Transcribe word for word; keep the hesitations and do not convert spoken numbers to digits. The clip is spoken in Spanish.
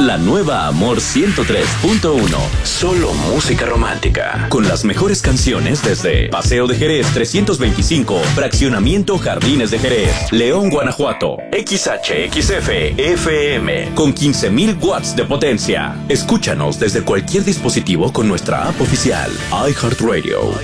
La nueva Amor ciento tres punto uno. Solo música romántica. Con las mejores canciones desde Paseo de Jerez trescientos veinticinco, Fraccionamiento Jardines de Jerez, León, Guanajuato. X H X F F M con quince mil watts de potencia. Escúchanos desde cualquier dispositivo con nuestra app oficial, iHeartRadio.